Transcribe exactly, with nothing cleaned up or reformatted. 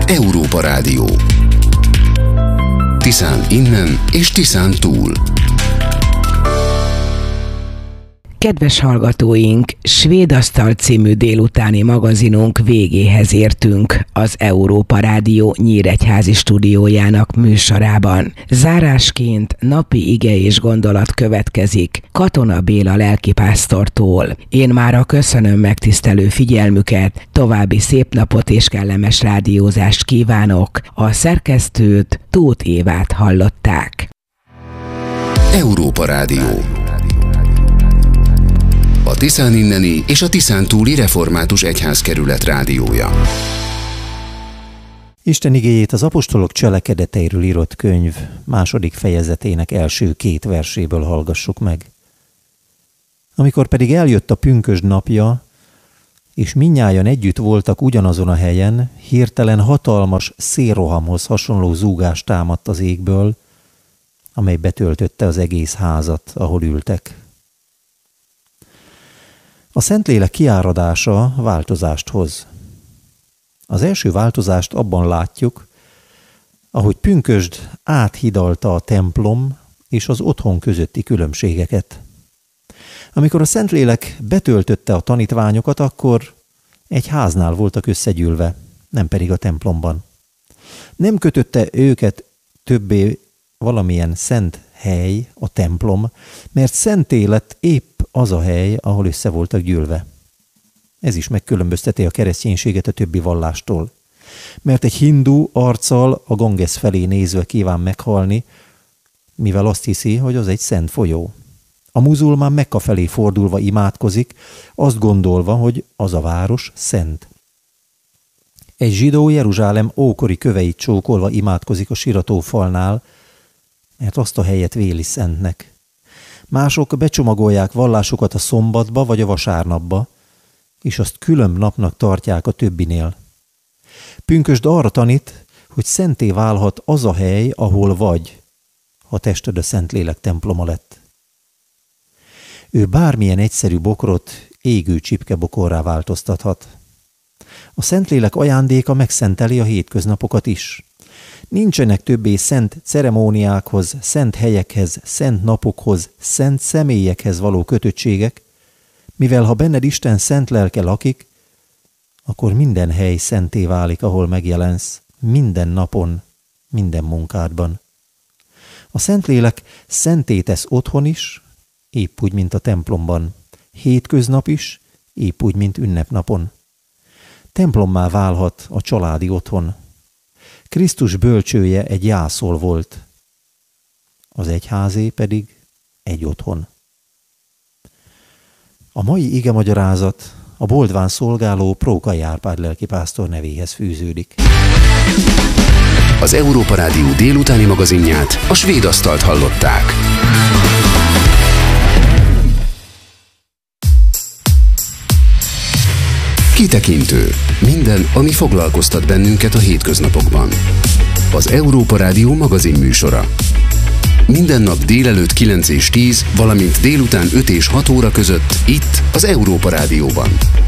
Európa Rádió. Tiszán innen és Tiszán túl. Kedves hallgatóink, Svéd Asztal című délutáni magazinunk végéhez értünk az Európa Rádió nyíregyházi stúdiójának műsorában. Zárásként napi ige és gondolat következik Katona Béla lelkipásztortól. Én mára köszönöm megtisztelő figyelmüket, további szép napot és kellemes rádiózást kívánok. A szerkesztőt, Tóth Évát hallották. Európa Rádió. A Tiszán inneni és a Tiszán túli református egyházkerület rádiója. Isten igéjét az apostolok cselekedeteiről írott könyv második fejezetének első két verséből hallgassuk meg. Amikor pedig eljött a pünkösd napja, és mindnyájan együtt voltak ugyanazon a helyen, hirtelen hatalmas szélrohamhoz hasonló zúgás támadt az égből, amely betöltötte az egész házat, ahol ültek. A Szentlélek kiáradása változást hoz. Az első változást abban látjuk, ahogy pünkösd áthidalta a templom és az otthon közötti különbségeket. Amikor a Szentlélek betöltötte a tanítványokat, akkor egy háznál voltak összegyűlve, nem pedig a templomban. Nem kötötte őket többé valamilyen szent hely, a templom, mert szenté lett épp az a hely, ahol össze voltak gyűlve. Ez is megkülönbözteti a kereszténységet a többi vallástól. Mert egy hindu arccal a Ganges felé nézve kíván meghalni, mivel azt hiszi, hogy az egy szent folyó. A muzulmán Mekka felé fordulva imádkozik, azt gondolva, hogy az a város szent. Egy zsidó Jeruzsálem ókori köveit csókolva imádkozik a siratófalnál, mert azt a helyet véli szentnek. Mások becsomagolják vallásukat a szombatba vagy a vasárnapba, és azt külön napnak tartják a többinél. Pünkösd arra tanít, hogy szenté válhat az a hely, ahol vagy, ha tested a Szentlélek temploma lett. Ő bármilyen egyszerű bokrot égő csipkebokorrá változtathat. A Szentlélek ajándéka megszenteli a hétköznapokat is. Nincsenek többé szent ceremóniákhoz, szent helyekhez, szent napokhoz, szent személyekhez való kötöttségek, mivel ha benned Isten szent lelke lakik, akkor minden hely szenté válik, ahol megjelensz, minden napon, minden munkádban. A Szentlélek szenté tesz otthon is, épp úgy, mint a templomban, hétköznap is, épp úgy, mint ünnepnapon. Templommá válhat a családi otthon. Krisztus bölcsője egy jászol volt, az egyházé pedig egy otthon. A mai igemagyarázat a Boldván szolgáló Prókai Árpád lelkipásztor nevéhez fűződik. Az Európa Rádió délutáni magazinját, a Svéd Asztalt hallották. Kitekintő. Minden, ami foglalkoztat bennünket a hétköznapokban. Az Európa Rádió magazin műsora. Minden nap délelőtt kilenc és tíz, valamint délután öt és hat óra között itt az Európa Rádióban.